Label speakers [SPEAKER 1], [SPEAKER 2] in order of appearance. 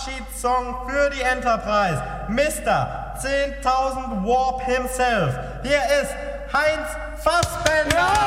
[SPEAKER 1] Abschiedssong für die Enterprise. Mr. 10.000 Warp himself. Hier ist Heinz Fassbender. Ja!